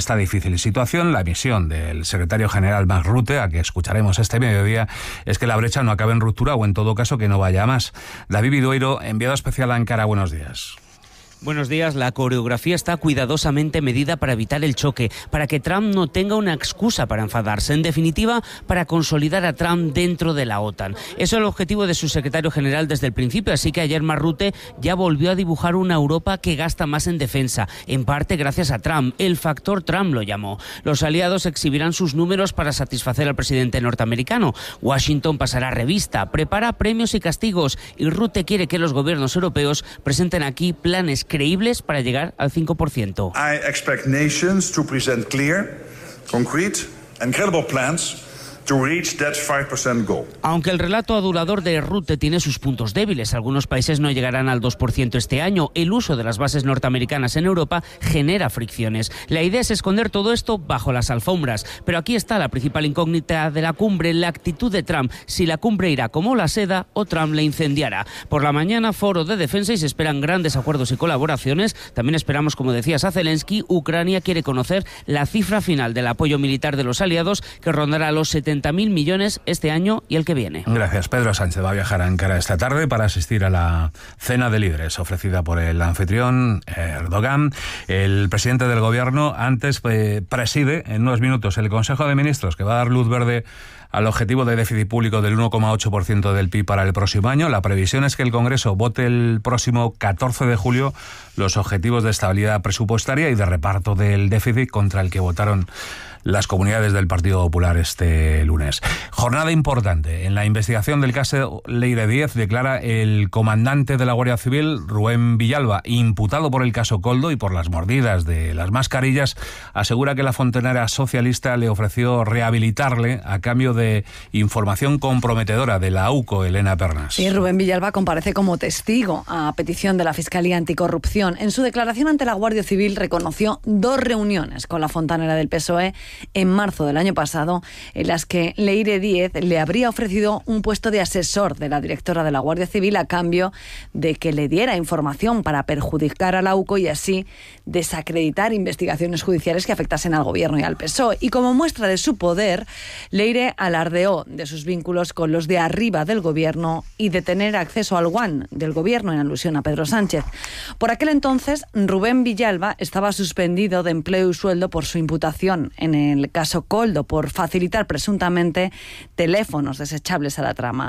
S1: esta difícil situación, la misión del secretario general Mark Rutte, a que escucharemos este mediodía, es que la brecha no acabe en ruptura o en todo caso que no vaya a más. David Vidueiro, enviado especial a Ankara, buenos días.
S13: Buenos días. La coreografía está cuidadosamente medida para evitar el choque, para que Trump no tenga una excusa para enfadarse. En definitiva, para consolidar a Trump dentro de la OTAN. Eso es el objetivo de su secretario general desde el principio, así que ayer Mark Rutte ya volvió a dibujar una Europa que gasta más en defensa, en parte gracias a Trump. El factor Trump lo llamó. Los aliados exhibirán sus números para satisfacer al presidente norteamericano. Washington pasará revista, prepara premios y castigos, y Rutte quiere que los gobiernos europeos presenten aquí planes creíbles para llegar al cinco por ciento.
S14: I expect nations to present clear, concrete and credible plans to reach that five percent goal.
S13: Aunque el relato adulador de Rutte tiene sus puntos débiles, algunos países no llegarán al dos por ciento este año. El uso de las bases norteamericanas en Europa genera fricciones. La idea es esconder todo esto bajo las alfombras, pero aquí está la principal incógnita de la cumbre, la actitud de Trump. Si la cumbre irá como la seda o Trump la incendiará. Por la mañana, foro de defensa y se esperan grandes acuerdos y colaboraciones. También esperamos, como decías, a Zelensky. Ucrania quiere conocer la cifra final del apoyo militar de los aliados, que rondará los setenta mil millones este año y el que viene.
S1: Gracias. Pedro Sánchez va a viajar a Ankara esta tarde para asistir a la cena de líderes ofrecida por el anfitrión Erdogan. El presidente del gobierno antes eh, preside en unos minutos el Consejo de Ministros, que va a dar luz verde al objetivo de déficit público del uno coma ocho por ciento del P I B para el próximo año. La previsión es que el Congreso vote el próximo catorce de julio los objetivos de estabilidad presupuestaria y de reparto del déficit, contra el que votaron las comunidades del Partido Popular este lunes. Jornada importante. En la investigación del caso Leire Díez, declara el comandante de la Guardia Civil, Rubén Villalba, imputado por el caso Koldo y por las mordidas de las mascarillas. Asegura que la fontanera socialista le ofreció rehabilitarle a cambio de información comprometedora de la AUCO, Elena Pernas.
S15: Sí, Rubén Villalba comparece como testigo a petición de la Fiscalía Anticorrupción. En su declaración ante la Guardia Civil reconoció dos reuniones con la fontanera del P S O E en marzo del año pasado, en las que Leire Díez le habría ofrecido un puesto de asesor de la directora de la Guardia Civil a cambio de que le diera información para perjudicar a la AUCO y así desacreditar investigaciones judiciales que afectasen al gobierno y al P S O E. Y como muestra de su poder, Leire alardeó de sus vínculos con los de arriba del gobierno y de tener acceso al guan del gobierno, en alusión a Pedro Sánchez. Por aquel entonces, Rubén Villalba estaba suspendido de empleo y sueldo por su imputación en el el caso Koldo, por facilitar presuntamente teléfonos desechables a la trama.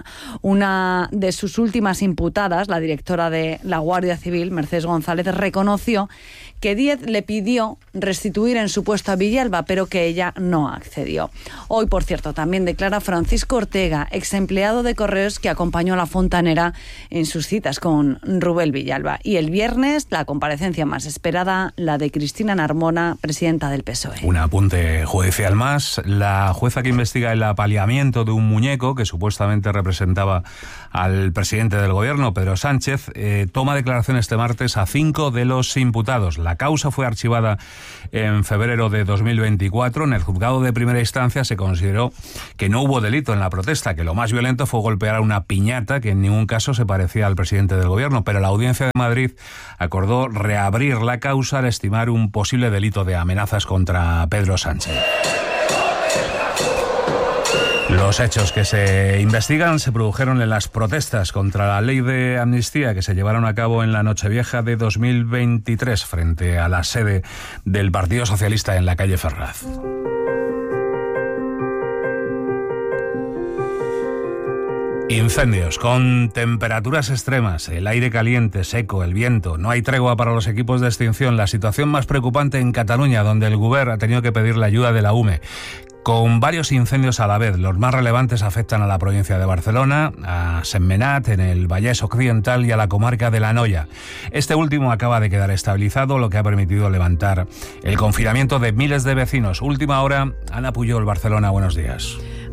S15: Una de sus últimas imputadas, la directora de la Guardia Civil, Mercedes González, reconoció que Díez le pidió restituir en su puesto a Villalba, pero que ella no accedió. Hoy, por cierto, también declara Francisco Ortega, ex empleado de Correos que acompañó a la fontanera en sus citas con Rubén Villalba. Y el viernes, la comparecencia más esperada, la de Cristina Narmona, presidenta del P S O E.
S1: Un apunte judicial más. La jueza que investiga el apaleamiento de un muñeco que supuestamente representaba al presidente del gobierno, Pedro Sánchez, eh, toma declaración este martes a cinco de los imputados. La causa fue archivada en febrero de dos mil veinticuatro. En el juzgado de primera instancia se consideró que no hubo delito en la protesta, que lo más violento fue golpear a una piñata que en ningún caso se parecía al presidente del gobierno. Pero la Audiencia de Madrid acordó reabrir la causa al estimar un posible delito de amenazas contra Pedro Sánchez. Los hechos que se investigan se produjeron en las protestas contra la ley de amnistía que se llevaron a cabo en la Nochevieja de dos mil veintitrés frente a la sede del Partido Socialista en la calle Ferraz. Incendios con temperaturas extremas, el aire caliente, seco, el viento. No hay tregua para los equipos de extinción. La situación más preocupante en Cataluña, donde el Govern ha tenido que pedir la ayuda de la U M E. Con varios incendios a la vez. Los más relevantes afectan a la provincia de Barcelona, a Sentmenat, en el Vallès Occidental, y a la comarca de la Noia. Este último acaba de quedar estabilizado, lo que ha permitido levantar el confinamiento de miles de vecinos. Última hora, Ana Puyol, Barcelona, buenos días.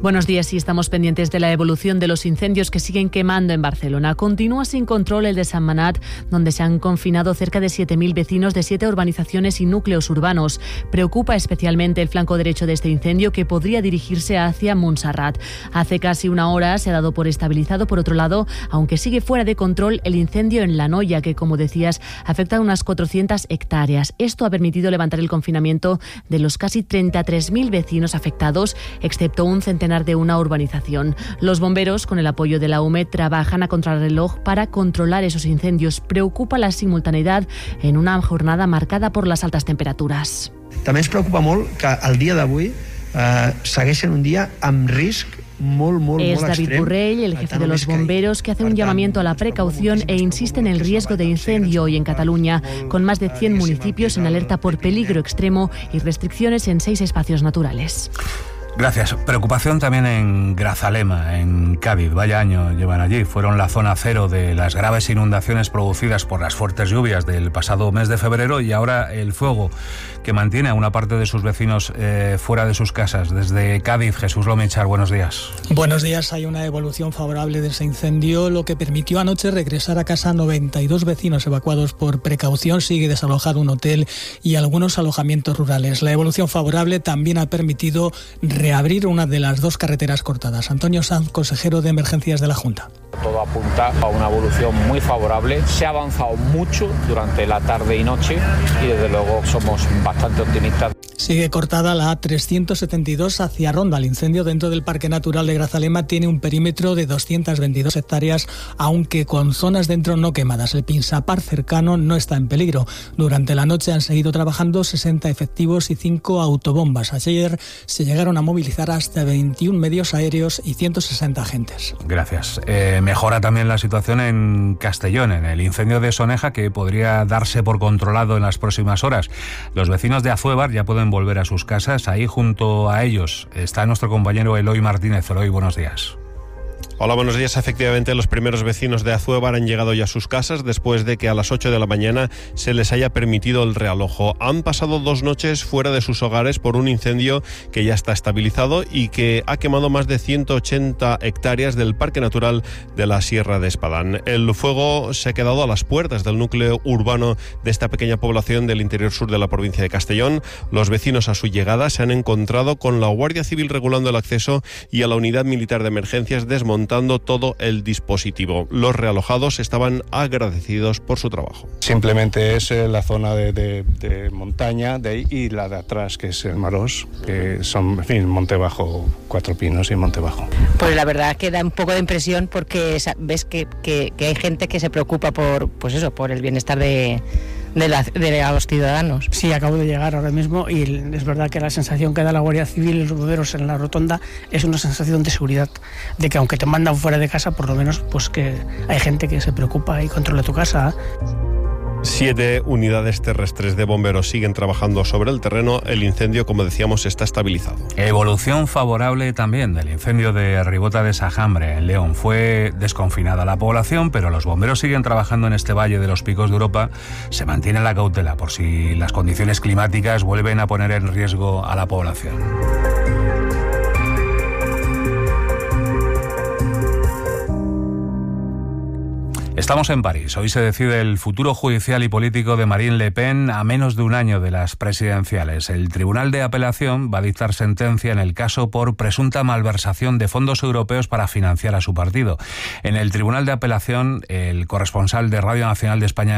S18: Buenos días, y estamos pendientes de la evolución de los incendios que siguen quemando en Barcelona. Continúa sin control el de Sant Manat, donde se han confinado cerca de siete mil vecinos de siete urbanizaciones y núcleos urbanos. Preocupa especialmente el flanco derecho de este incendio, que podría dirigirse hacia Montserrat. Hace casi una hora se ha dado por estabilizado. Por otro lado, aunque sigue fuera de control el incendio en La Noia, que, como decías, afecta a unas cuatrocientas hectáreas. Esto ha permitido levantar el confinamiento de los casi treinta y tres mil vecinos afectados, excepto un centenar de una urbanización. Los bomberos, con el apoyo de la U M E D, trabajan a contrarreloj para controlar esos incendios. Preocupa la simultaneidad en una jornada marcada por las altas temperaturas.
S19: També ens preocupa molt que el dia d'avui eh, segueixen un dia amb risc Molt, molt,
S18: es
S19: molt
S18: David
S19: extrem.
S18: Burrell, el jefe de los bomberos, que hace un llamamiento a la precaución e insiste en el riesgo de incendio hoy en Cataluña, con más de cien municipios en alerta por peligro extremo y restricciones en seis espacios naturales.
S1: Gracias. Preocupación también en Grazalema, en Cádiz. Vaya año llevan allí. Fueron la zona cero de las graves inundaciones producidas por las fuertes lluvias del pasado mes de febrero, y ahora el fuego que mantiene a una parte de sus vecinos eh, fuera de sus casas. Desde Cádiz, Jesús Lomichar, buenos días.
S20: Buenos días. Hay una evolución favorable de ese incendio, lo que permitió anoche regresar a casa a noventa y dos vecinos evacuados por precaución. Sigue desalojado un hotel y algunos alojamientos rurales. La evolución favorable también ha permitido reabrir una de las dos carreteras cortadas. Antonio Sanz, consejero de Emergencias de la Junta.
S21: Todo apunta a una evolución muy favorable. Se ha avanzado mucho durante la tarde y noche y desde luego somos bastante optimistas.
S20: Sigue cortada la A trescientos setenta y dos hacia Ronda. El incendio dentro del Parque Natural de Grazalema tiene un perímetro de doscientas veintidós hectáreas, aunque con zonas dentro no quemadas. El Pinsapar cercano no está en peligro. Durante la noche han seguido trabajando sesenta efectivos y cinco autobombas. Ayer se llegaron a movilizar hasta veintiún medios aéreos y ciento sesenta agentes.
S1: Gracias. Eh, mejora también la situación en Castellón, en el incendio de Soneja, que podría darse por controlado en las próximas horas. Los vecinos de Azuévar ya pueden volver a sus casas. Ahí junto a ellos está nuestro compañero Eloy Martínez. Eloy, buenos días.
S22: Hola, buenos días. Efectivamente, los primeros vecinos de Azuévar han llegado ya a sus casas después de que a las ocho de la mañana se les haya permitido el realojo. Han pasado dos noches fuera de sus hogares por un incendio que ya está estabilizado y que ha quemado más de ciento ochenta hectáreas del Parque Natural de la Sierra de Espadán. El fuego se ha quedado a las puertas del núcleo urbano de esta pequeña población del interior sur de la provincia de Castellón. Los vecinos a su llegada se han encontrado con la Guardia Civil regulando el acceso y a la Unidad Militar de Emergencias desmontando todo el dispositivo. Los realojados estaban agradecidos por su trabajo.
S26: Simplemente es la zona de, de, de montaña de ahí y la de atrás, que es el Marós, que son, en fin, Monte Bajo, Cuatro Pinos y Monte Bajo.
S27: Pues la verdad que da un poco de impresión porque ves que, que, que hay gente que se preocupa por, pues eso, por el bienestar de De, la, de los ciudadanos.
S28: Sí, acabo de llegar ahora mismo y es verdad que la sensación que da la Guardia Civil y los bomberos en la rotonda es una sensación de seguridad, de que aunque te mandan fuera de casa, por lo menos pues que hay gente que se preocupa y controla tu casa.
S22: Siete unidades terrestres de bomberos siguen trabajando sobre el terreno. El incendio, como decíamos, está estabilizado.
S1: Evolución favorable también del incendio de Ribota de Sajambre, en León. Fue desconfinada la población, pero los bomberos siguen trabajando en este valle de los Picos de Europa. Se mantiene la cautela por si las condiciones climáticas vuelven a poner en riesgo a la población. Estamos en París. Hoy se decide el futuro judicial y político de Marine Le Pen a menos de un año de las presidenciales. El Tribunal de Apelación va a dictar sentencia en el caso por presunta malversación de fondos europeos para financiar a su partido. En el Tribunal de Apelación, el corresponsal de Radio Nacional de España